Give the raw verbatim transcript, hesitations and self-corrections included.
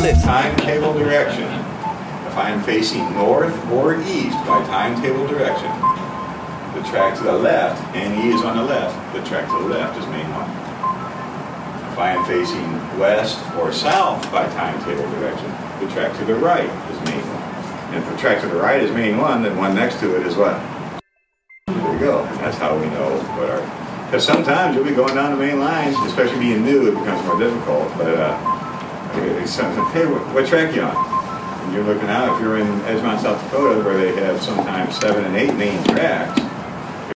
list. Timetable direction. If I am facing north or east by timetable direction, the track to the left, and E is on the left, the track to the left is main one. If I am facing west or south by timetable direction, the track to the right is main one. And if the track to the right is main one, then one next to it is what? There we go. And that's how we know what our... Because sometimes you'll be going down the main lines, especially being new, it becomes more difficult. But uh, hey, what, what track you on? And you're looking out, if you're in Edgemont, South Dakota, where they have sometimes seven and eight main tracks,